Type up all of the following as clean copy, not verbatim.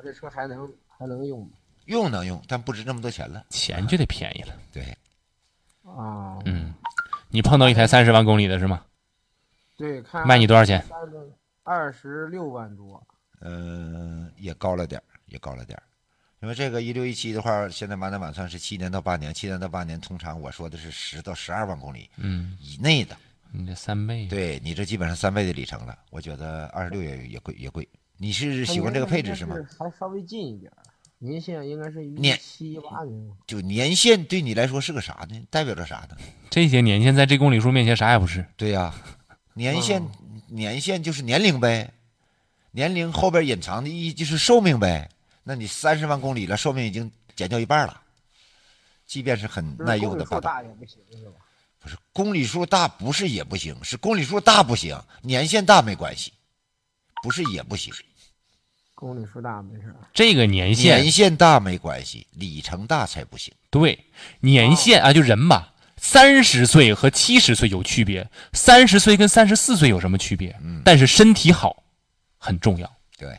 这车还能用吗？ 用能用，但不值那么多钱了。 钱就得便宜了。 对， 啊， 你碰到一台30万公里的是吗？ 对，看卖你多少钱 ？26万多。 也高了点儿，也高了点儿。因为这个1617的话，现在满打满算是7年到8年，7年到8年，通常我说的是10到12万公里以内的。 你这3倍。 对你这基本上3倍的里程了，我觉得26也贵也贵。你是喜欢这个配置是吗？ 还稍微近一点，年限应该是17、18年。 就年限对你来说是个啥呢？代表着啥呢？ 这些年限在这公里数面前啥也不是。 对呀，年限就是年龄呗，年龄后边隐藏的意义就是寿命呗。那你30万公里了，寿命已经减掉一半了，即便是很耐用的公里数大也不行是吧？ 不是公里数大，不是也不行，是公里数大不行，年限大没关系，不是也不行。 公里数大没事。 这个年限大没关系，里程大才不行。 对，年限啊，就人吧，30岁和70岁有区别，30岁跟34岁有什么区别？但是身体好很重要。 对，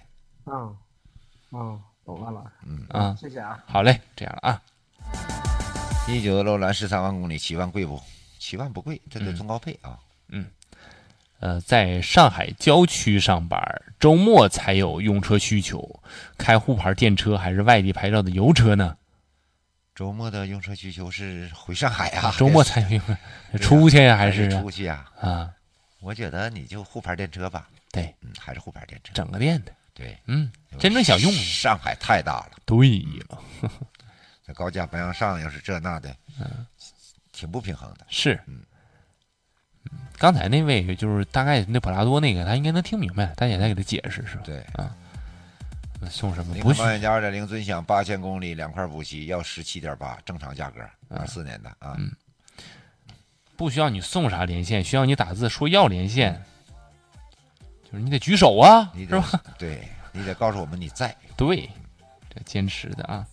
懂了，老师。谢谢啊。 好嘞，这样了啊。 19的楼兰13万公里，7万贵不？7万不贵，这得中高配啊。 在上海郊区上班，周末才有用车需求，开沪牌电车还是外地牌照的油车呢？ 周末的用车需求是回上海啊？ 周末才有用，出去呀还是出去呀？ 啊， 我觉得你就沪牌电车吧。 对， 还是沪牌电车， 整个电的。 对， 真正想用。 上海太大了。 对呀， 这高架不让上，要是这那的，挺不平衡的。 是，刚才那位就是大概那普拉多那个，他应该能听明白，大家再给他解释是吧？ 对啊，送什么？ 林肯保险加2.0尊享8000公里，2块补漆，要17.8，正常价格，24年的啊。 不需要你送啥连线，需要你打字说要连线，就是你得举手啊，是吧？ 对，你得告诉我们你在。 对，这坚持的啊。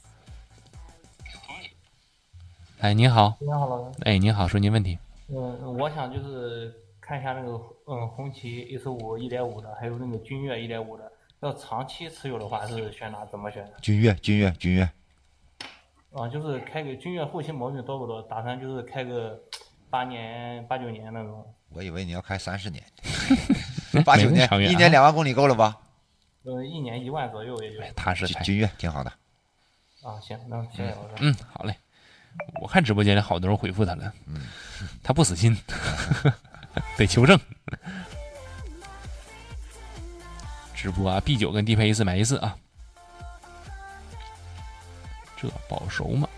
哎，你好。 你好，老师。 哎，你好，说您问题。 我想就是看一下那个红旗 X5 1.5的，还有那个君越1.5的，要长期持有的话是选哪？怎么选？ 君越。 就是开个君越后期毛病多不多？打算就是开个8年、8、9年那种。 我以为你要开30年，8、9年，1年2万公里够了吧 ？1年1万左右也就。 踏实开。 君越挺好的。 行，那谢谢老师。 好嘞。我看直播间里好多人回复他了，他不死心，得求证。直播啊 ，B9 跟低配1.4买1.4啊，这保熟嘛。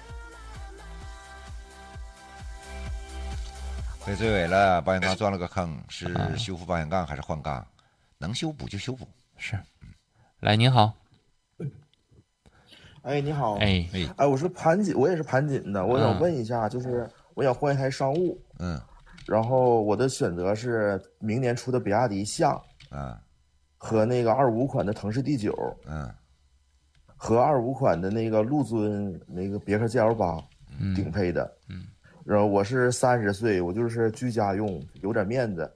被追尾了，保险杠钻了个坑，是修复保险杠还是换杠？能修补就修补。 是，来，您好。 哎，你好。 哎， 我是盘锦，我也是盘锦的。我想问一下，就是我想换一台商务，然后我的选择是明年出的比亚迪象，和那个25款的腾势 D9，和25款的那个陆尊那个别克 GL8，顶配的，然后我是30岁，我就是居家用，有点面子，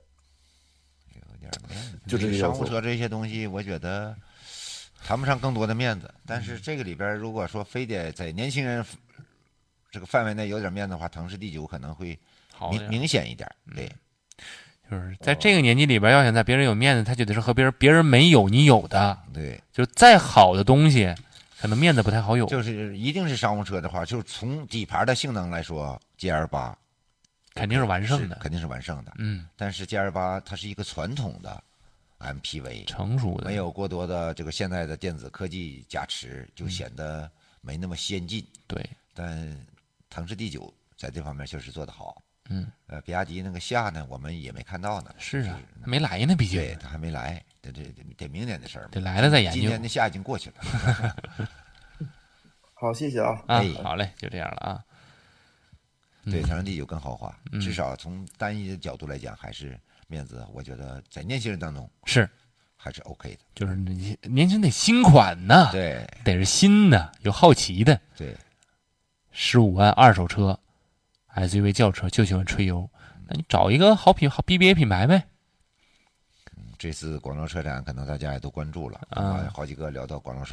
就是商务车这些东西，我觉得谈不上更多的面子，但是这个里边如果说非得在年轻人这个范围内有点面子的话，腾势 D9可能会明显一点。对， 就是在这个年纪里边，要想在别人有面子，他就得是和别人没有你有的。 对， 就再好的东西，可能面子不太好有。 就是一定是商务车的话，就是从底盘的性能来说 ，GL8 肯定是完胜的， 肯定是完胜的。但是 GL8 它是一个传统的。MPV 成熟的， 没有过多的这个现在的电子科技加持，就显得没那么先进。 对， 但腾势 D9 在这方面确实做得好。比亚迪那个夏呢，我们也没看到呢。 是啊，没来呢，毕竟。 对，他还没来，得明年的事儿。 得来了再研究。 今年的夏已经过去了。 好，谢谢啊。 好嘞，就这样了啊。 对，腾势 D9 更豪华，至少从单一的角度来讲，还是。面子，我觉得在年轻人当中是还是 OK 的， 就是年轻人得新款呢， 对， 得是新的，有好奇的， 对 ，15万二手车 ，SUV 轿车就喜欢吹油，那你找一个好BBA 品牌呗。 这次广州车展可能大家也都关注了好几个聊到广州